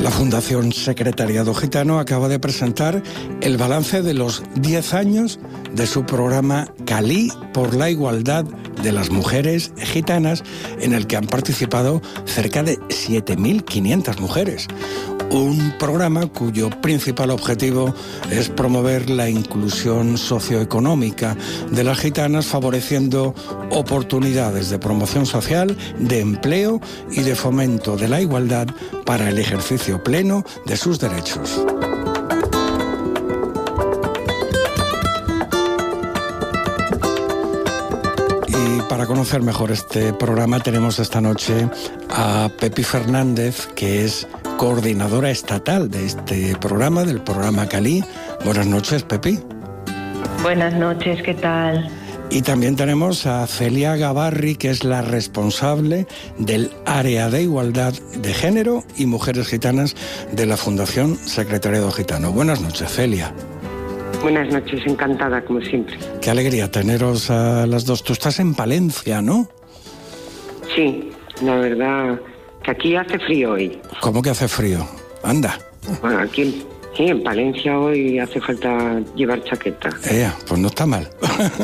La Fundación Secretariado Gitano acaba de presentar el balance de los 10 años de su programa Calí por la igualdad de las mujeres gitanas, en el que han participado cerca de 7.500 mujeres. Un programa cuyo principal objetivo es promover la inclusión socioeconómica de las gitanas, favoreciendo oportunidades de promoción social, de empleo y de fomento de la igualdad para el ejercicio pleno de sus derechos. Y para conocer mejor este programa tenemos esta noche a Pepi Fernández, que es coordinadora estatal de este programa, del programa Calí. Buenas noches, Pepi. Buenas noches, ¿qué tal? Y también tenemos a Celia Gavarri, que es la responsable del área de igualdad de género y mujeres gitanas de la Fundación Secretariado Gitano. Buenas noches, Celia. Buenas noches, encantada como siempre. Qué alegría teneros a las dos. Tú estás en Palencia, ¿no? Sí, la verdad que aquí hace frío hoy. ¿Cómo que hace frío? Anda. Bueno, aquí en Palencia hoy hace falta llevar chaqueta. Pues no está mal.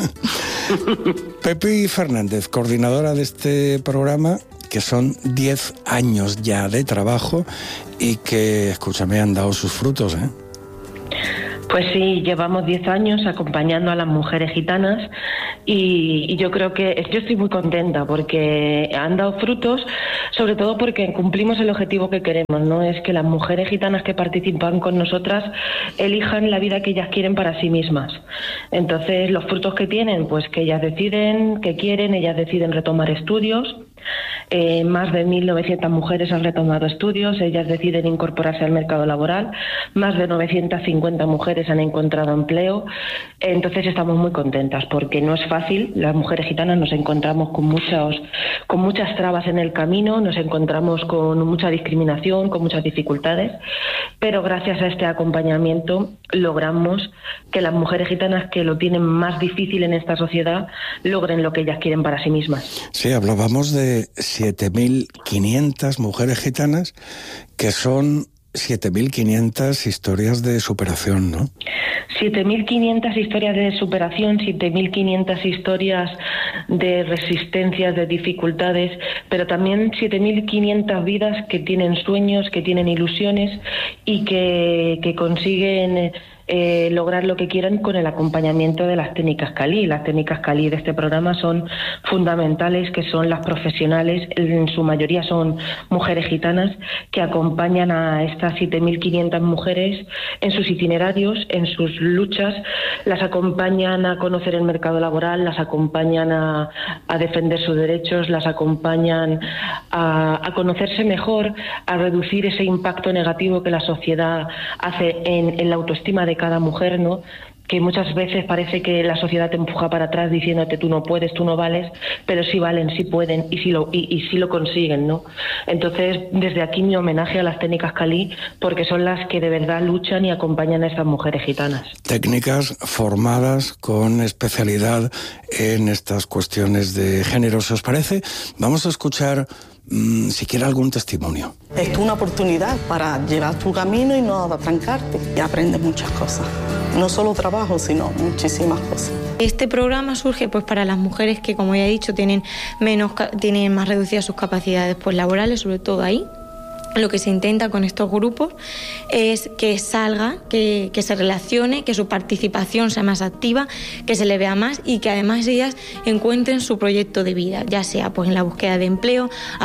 Pepi Fernández, coordinadora de este programa, que son 10 años ya de trabajo y que, escúchame, han dado sus frutos, ¿eh? Pues sí, llevamos 10 años acompañando a las mujeres gitanas y yo creo que yo estoy muy contenta porque han dado frutos, sobre todo porque cumplimos el objetivo que queremos, ¿no? Es que las mujeres gitanas que participan con nosotras elijan la vida que ellas quieren para sí mismas. Entonces, los frutos que tienen, pues que ellas deciden, que quieren, ellas deciden retomar estudios. Más de 1.900 mujeres han retomado estudios, ellas deciden incorporarse al mercado laboral, más de 950 mujeres han encontrado empleo. Entonces estamos muy contentas porque no es fácil. Las mujeres gitanas nos encontramos con muchas trabas en el camino, nos encontramos con mucha discriminación, con muchas dificultades, pero gracias a este acompañamiento logramos que las mujeres gitanas que lo tienen más difícil en esta sociedad logren lo que ellas quieren para sí mismas. Sí, hablábamos de 7.500 mujeres gitanas, que son 7.500 historias de superación, ¿no? 7.500 historias de superación, 7.500 historias de resistencias, de dificultades, pero también 7.500 vidas que tienen sueños, que tienen ilusiones y que consiguen lograr lo que quieran con el acompañamiento de las técnicas Calí. Las técnicas Calí de este programa son fundamentales, que son las profesionales, en su mayoría son mujeres gitanas, que acompañan a estas 7.500 mujeres en sus itinerarios, en sus luchas, las acompañan a conocer el mercado laboral, las acompañan a defender sus derechos, las acompañan a conocerse mejor, a reducir ese impacto negativo que la sociedad hace en la autoestima de cada mujer, ¿no? Que muchas veces parece que la sociedad te empuja para atrás diciéndote tú no puedes, tú no vales, pero sí valen, sí pueden y sí lo consiguen, ¿no? Entonces, desde aquí mi homenaje a las técnicas Calí, porque son las que de verdad luchan y acompañan a estas mujeres gitanas. Técnicas formadas con especialidad en estas cuestiones de género. ¿Si os parece? Vamos a escuchar siquiera algún testimonio. Es una oportunidad para llevar tu camino y no atrancarte. Y aprendes muchas cosas. No solo trabajo, sino muchísimas cosas. Este programa surge pues para las mujeres que, como ya he dicho, tienen más reducidas sus capacidades pues laborales, sobre todo ahí. Lo que se intenta con estos grupos es que salga, que se relacione, que su participación sea más activa, que se le vea más y que además ellas encuentren su proyecto de vida, ya sea pues en la búsqueda de empleo,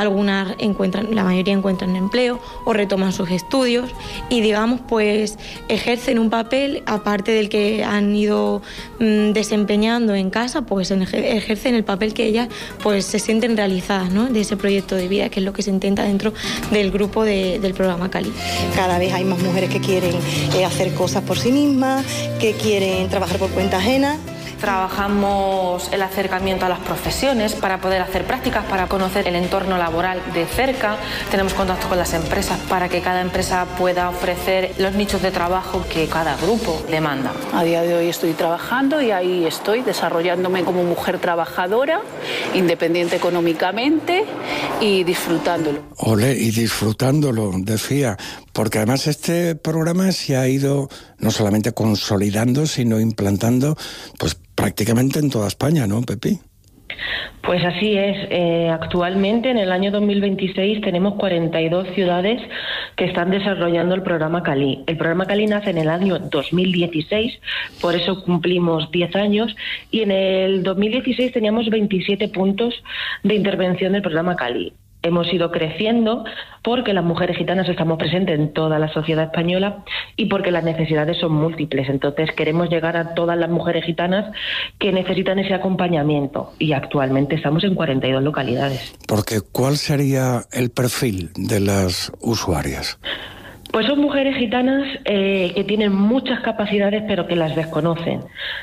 la mayoría encuentran empleo o retoman sus estudios y digamos pues ejercen un papel aparte del que han ido desempeñando en casa, pues ejercen el papel que ellas pues se sienten realizadas, ¿no? De ese proyecto de vida, que es lo que se intenta dentro del grupo del programa Calí. Cada vez hay más mujeres que quieren hacer cosas por sí mismas, que quieren trabajar por cuenta ajena Trabajamos el acercamiento a las profesiones para poder hacer prácticas, para conocer el entorno laboral de cerca. Tenemos contacto con las empresas para que cada empresa pueda ofrecer los nichos de trabajo que cada grupo demanda. A día de hoy estoy trabajando y ahí estoy desarrollándome como mujer trabajadora, independiente económicamente y disfrutándolo. Ole, y disfrutándolo, decía, porque además este programa se ha ido no solamente consolidando, sino implantando pues prácticamente en toda España, ¿no, Pepi? Pues así es. Actualmente, en el año 2026, tenemos 42 ciudades que están desarrollando el programa CALI. El programa CALI nace en el año 2016, por eso cumplimos 10 años, y en el 2016 teníamos 27 puntos de intervención del programa CALI. Hemos ido creciendo porque las mujeres gitanas estamos presentes en toda la sociedad española y porque las necesidades son múltiples. Entonces queremos llegar a todas las mujeres gitanas que necesitan ese acompañamiento y actualmente estamos en 42 localidades. Porque ¿cuál sería el perfil de las usuarias? Pues son mujeres gitanas que tienen muchas capacidades pero que las desconocen.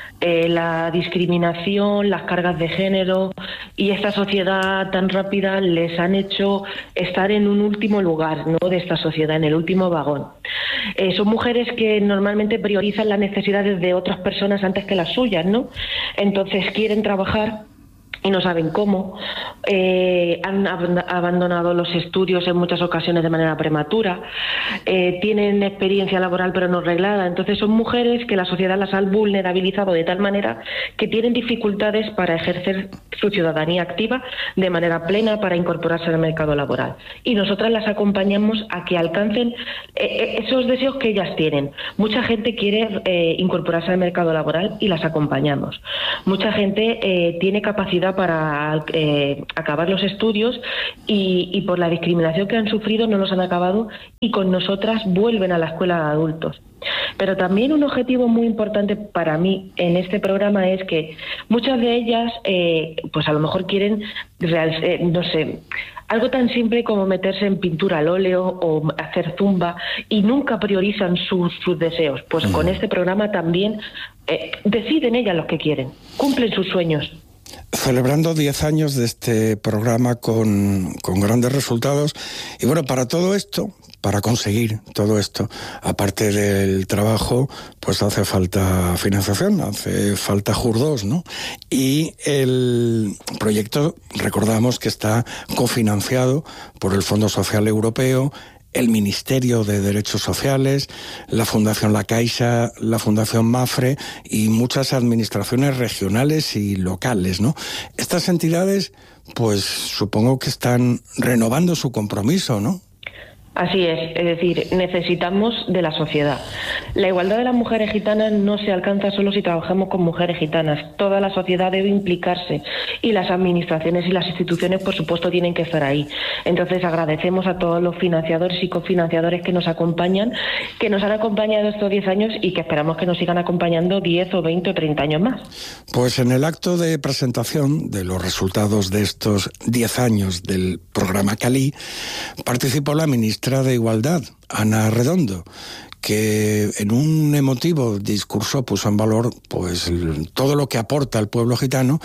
La discriminación, las cargas de género y esta sociedad tan rápida les han hecho estar en un último lugar, ¿no?, de esta sociedad, en el último vagón. Son mujeres que normalmente priorizan las necesidades de otras personas antes que las suyas, ¿no? Entonces quieren trabajar y no saben cómo. Han abandonado los estudios en muchas ocasiones de manera prematura, tienen experiencia laboral pero no reglada. Entonces son mujeres que la sociedad las ha vulnerabilizado de tal manera que tienen dificultades para ejercer su ciudadanía activa de manera plena, para incorporarse al mercado laboral. Y nosotras las acompañamos a que alcancen esos deseos que ellas tienen. Mucha gente quiere incorporarse al mercado laboral y las acompañamos. Mucha gente tiene capacidad para acabar los estudios y por la discriminación que han sufrido no los han acabado y con nosotras vuelven a la escuela de adultos. Pero también un objetivo muy importante para mí en este programa es que muchas de ellas pues a lo mejor quieren algo tan simple como meterse en pintura al óleo o hacer zumba y nunca priorizan sus deseos. Pues con este programa también deciden ellas lo que quieren, cumplen sus sueños. Celebrando 10 años de este programa con grandes resultados. Y bueno, para todo esto, para conseguir todo esto, aparte del trabajo, pues hace falta financiación, hace falta JUR2, ¿no? Y el proyecto, recordamos que está cofinanciado por el Fondo Social Europeo, el Ministerio de Derechos Sociales, la Fundación La Caixa, la Fundación Mafre y muchas administraciones regionales y locales, ¿no? Estas entidades, pues supongo que están renovando su compromiso, ¿no? Así es decir, necesitamos de la sociedad. La igualdad de las mujeres gitanas no se alcanza solo si trabajamos con mujeres gitanas. Toda la sociedad debe implicarse y las administraciones y las instituciones, por supuesto, tienen que estar ahí. Entonces agradecemos a todos los financiadores y cofinanciadores que nos acompañan, que nos han acompañado estos 10 años y que esperamos que nos sigan acompañando 10 o 20 o 30 años más. Pues en el acto de presentación de los resultados de estos 10 años del programa CALI participó la ministra de Igualdad, Ana Redondo, que en un emotivo discurso puso en valor pues todo lo que aporta el pueblo gitano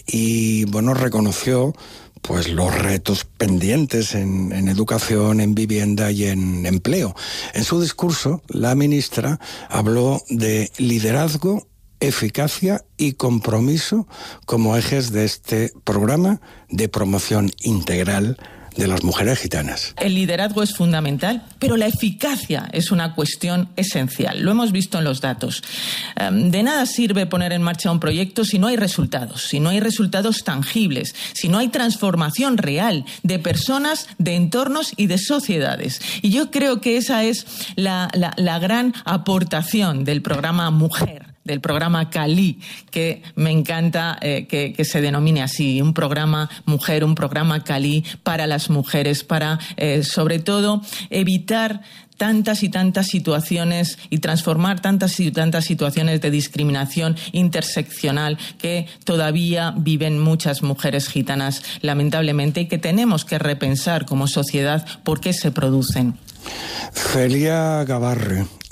y bueno, reconoció pues los retos pendientes en educación, en vivienda y en empleo. En su discurso, la ministra habló de liderazgo, eficacia y compromiso como ejes de este programa de promoción integral de las mujeres gitanas. El liderazgo es fundamental, pero la eficacia es una cuestión esencial. Lo hemos visto en los datos. De nada sirve poner en marcha un proyecto si no hay resultados tangibles, si no hay transformación real de personas, de entornos y de sociedades. Y yo creo que esa es la gran aportación del programa Mujer, del programa CALI, que me encanta que se denomine así, un programa Mujer, un programa CALI para las mujeres, para sobre todo evitar tantas y tantas situaciones y transformar tantas y tantas situaciones de discriminación interseccional que todavía viven muchas mujeres gitanas, lamentablemente, y que tenemos que repensar como sociedad por qué se producen. Celia Gabarre,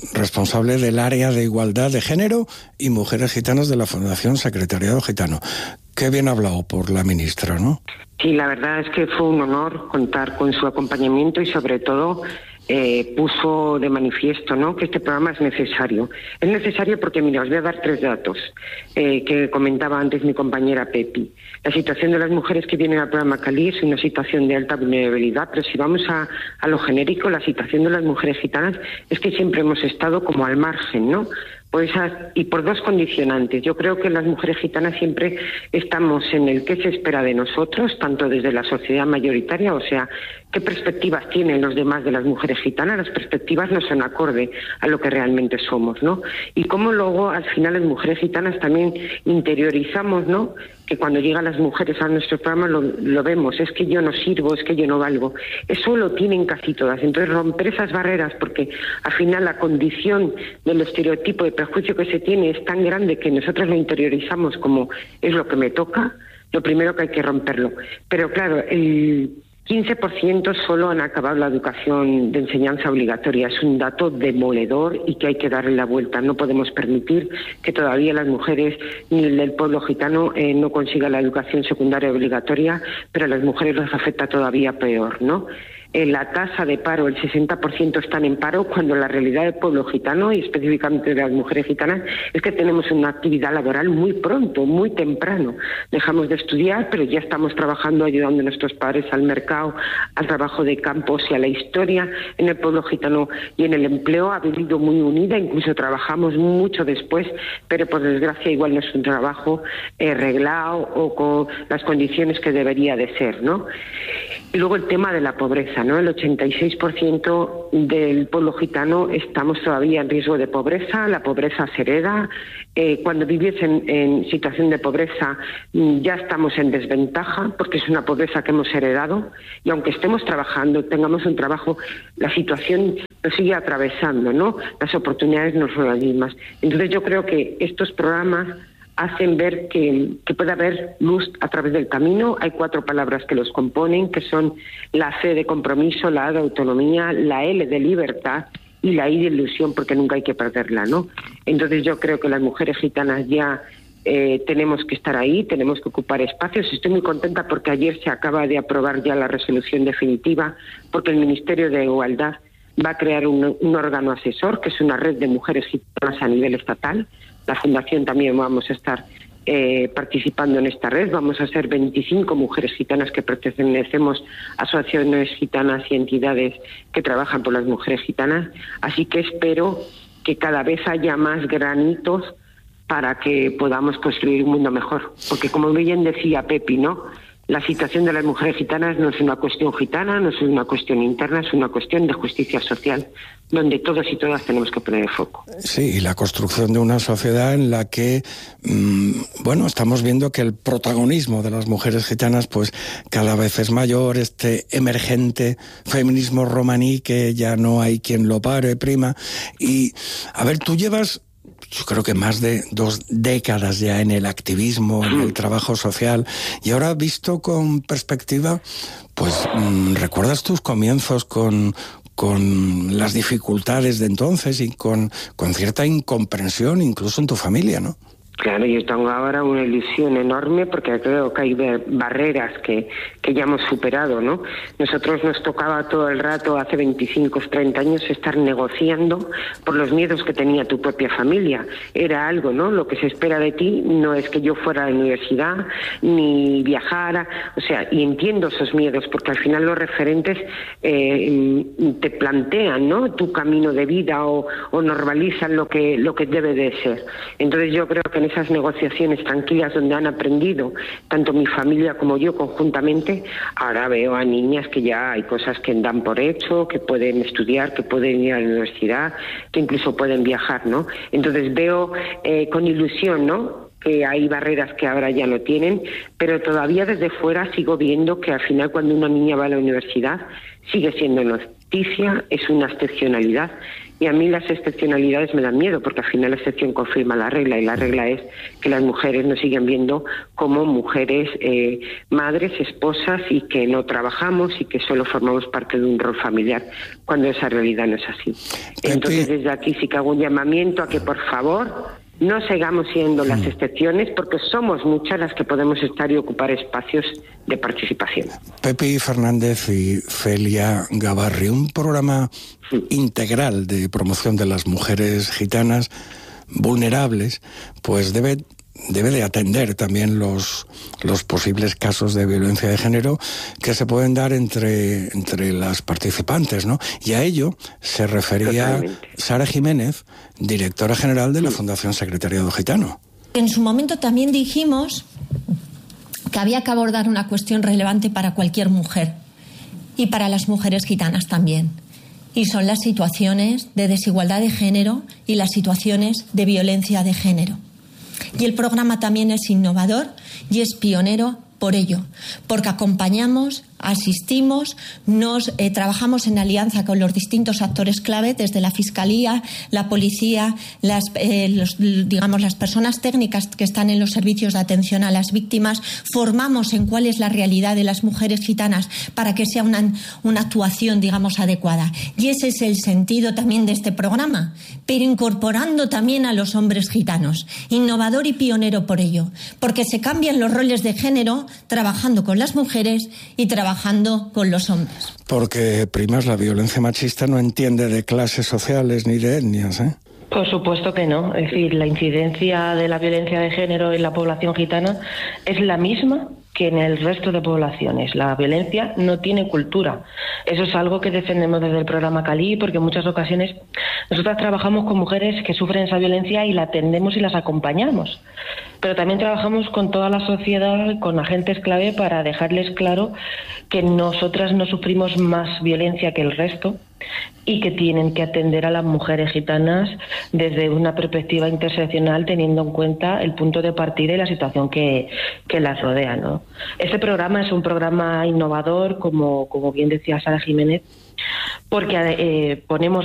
responsable del área de igualdad de género y mujeres gitanas de la Fundación Secretariado Gitano. Qué bien hablado por la ministra, ¿no? Sí, la verdad es que fue un honor contar con su acompañamiento y sobre todo puso de manifiesto, ¿no?, que este programa es necesario. Es necesario porque, mira, os voy a dar 3 datos que comentaba antes mi compañera Pepi. La situación de las mujeres que vienen al programa Calí es una situación de alta vulnerabilidad, pero si vamos a lo genérico, la situación de las mujeres gitanas es que siempre hemos estado como al margen, ¿no? Y por 2 condicionantes. Yo creo que las mujeres gitanas siempre estamos en el qué se espera de nosotros, tanto desde la sociedad mayoritaria, o sea, qué perspectivas tienen los demás de las mujeres gitanas. Las perspectivas no son acorde a lo que realmente somos, ¿no? Y cómo luego, al final, las mujeres gitanas también interiorizamos, ¿no?, que cuando llegan las mujeres a nuestro programa lo vemos, es que yo no sirvo, es que yo no valgo. Eso lo tienen casi todas. Entonces, romper esas barreras, porque al final la condición del estereotipo de prejuicio que se tiene es tan grande que nosotros lo interiorizamos como es lo que me toca, lo primero que hay que romperlo. Pero claro, el 15% solo han acabado la educación de enseñanza obligatoria. Es un dato demoledor y que hay que darle la vuelta. No podemos permitir que todavía las mujeres ni el pueblo gitano no consigan la educación secundaria obligatoria, pero a las mujeres les afecta todavía peor, ¿no? La tasa de paro, el 60% están en paro, cuando la realidad del pueblo gitano y específicamente de las mujeres gitanas es que tenemos una actividad laboral muy pronto, muy temprano. Dejamos de estudiar, pero ya estamos trabajando, ayudando a nuestros padres al mercado, al trabajo de campos y a la historia. En el pueblo gitano y en el empleo ha vivido muy unida, incluso trabajamos mucho después, pero por desgracia igual no es un trabajo reglado o con las condiciones que debería de ser, ¿no? Y luego el tema de la pobreza, ¿no? El 86% del pueblo gitano estamos todavía en riesgo de pobreza. La pobreza se hereda. Cuando vives en situación de pobreza ya estamos en desventaja porque es una pobreza que hemos heredado, y aunque estemos trabajando, tengamos un trabajo, la situación nos sigue atravesando, ¿no? Las oportunidades no son las mismas. Entonces yo creo que estos programas hacen ver que puede haber luz a través del camino. Hay 4 palabras que los componen, que son la C de compromiso, la A de autonomía, la L de libertad y la I de ilusión, porque nunca hay que perderla, ¿no? Entonces yo creo que las mujeres gitanas ya tenemos que estar ahí, tenemos que ocupar espacios. Estoy muy contenta porque ayer se acaba de aprobar ya la resolución definitiva, porque el Ministerio de Igualdad va a crear un órgano asesor, que es una red de mujeres gitanas a nivel estatal. La Fundación también vamos a estar participando en esta red. Vamos a ser 25 mujeres gitanas que pertenecemos a asociaciones gitanas y entidades que trabajan por las mujeres gitanas. Así que espero que cada vez haya más granitos para que podamos construir un mundo mejor. Porque como bien decía Pepi, ¿no?, la situación de las mujeres gitanas no es una cuestión gitana, no es una cuestión interna, es una cuestión de justicia social, donde todos y todas tenemos que poner el foco. Sí, y la construcción de una sociedad en la que, estamos viendo que el protagonismo de las mujeres gitanas pues cada vez es mayor, este emergente feminismo romaní que ya no hay quien lo pare, prima. Y, a ver, tú llevas, yo creo que más de 2 décadas ya en el activismo, en el trabajo social, y ahora visto con perspectiva, pues recuerdas tus comienzos con las dificultades de entonces y con cierta incomprensión incluso en tu familia, ¿no? Claro, yo tengo ahora una ilusión enorme porque creo que hay barreras que ya hemos superado, ¿no? Nosotros nos tocaba todo el rato, hace 25 o 30 años, estar negociando por los miedos que tenía tu propia familia. Era algo, ¿no? Lo que se espera de ti no es que yo fuera a la universidad ni viajara, o sea, y entiendo esos miedos porque al final los referentes te plantean, ¿no?, tu camino de vida o normalizan lo que debe de ser. Entonces yo creo que en esas negociaciones tranquilas donde han aprendido tanto mi familia como yo conjuntamente, ahora veo a niñas que ya hay cosas que dan por hecho, que pueden estudiar, que pueden ir a la universidad, que incluso pueden viajar, ¿no? Entonces veo con ilusión, ¿no?, que hay barreras que ahora ya no tienen, pero todavía desde fuera sigo viendo que al final cuando una niña va a la universidad sigue siendo noticia, es una excepcionalidad. Y a mí las excepcionalidades me dan miedo, porque al final la excepción confirma la regla, y la regla es que las mujeres nos siguen viendo como mujeres, madres, esposas, y que no trabajamos y que solo formamos parte de un rol familiar, cuando esa realidad no es así. Entonces, desde aquí sí que hago un llamamiento a que, por favor, no sigamos siendo las excepciones, porque somos muchas las que podemos estar y ocupar espacios de participación. Pepi Fernández y Celia Gabarri, un programa integral de promoción de las mujeres gitanas vulnerables, pues debe de atender también los posibles casos de violencia de género que se pueden dar entre las participantes, ¿no? Y a ello se refería Sara Jiménez, directora general de la Fundación Secretariado Gitano. En su momento también dijimos que había que abordar una cuestión relevante para cualquier mujer y para las mujeres gitanas también. Y son las situaciones de desigualdad de género y las situaciones de violencia de género. Y el programa también es innovador y es pionero por ello, porque acompañamos, asistimos, trabajamos en alianza con los distintos actores clave, desde la Fiscalía, la Policía, las personas técnicas que están en los servicios de atención a las víctimas, formamos en cuál es la realidad de las mujeres gitanas para que sea una actuación, adecuada. Y ese es el sentido también de este programa, pero incorporando también a los hombres gitanos. Innovador y pionero por ello, porque se cambian los roles de género trabajando con las mujeres y trabajando con los hombres. Porque, primas, la violencia machista no entiende de clases sociales ni de etnias, ¿eh? Por supuesto que no. Es decir, la incidencia de la violencia de género en la población gitana es la misma que en el resto de poblaciones. La violencia no tiene cultura. Eso es algo que defendemos desde el programa Calí, porque en muchas ocasiones nosotras trabajamos con mujeres que sufren esa violencia y la atendemos y las acompañamos. Pero también trabajamos con toda la sociedad, con agentes clave, para dejarles claro que nosotras no sufrimos más violencia que el resto y que tienen que atender a las mujeres gitanas desde una perspectiva interseccional, teniendo en cuenta el punto de partida y la situación que las rodea, ¿no? Este programa es un programa innovador, como bien decía Sara Jiménez, porque ponemos